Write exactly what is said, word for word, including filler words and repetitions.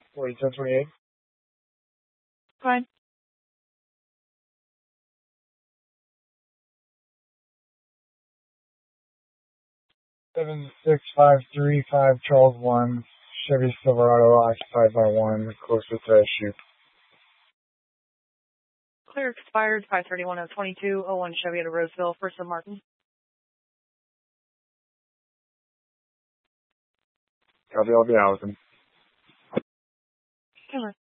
forty-seven twenty-eight. Fine. seven six five three five Charles one, Chevy Silverado occupied by one, closer to shoot. Clear expired five thirty-one oh twenty-two oh one Chevy to Roseville, First of Martin. Copy, I'll be out with him. Come on.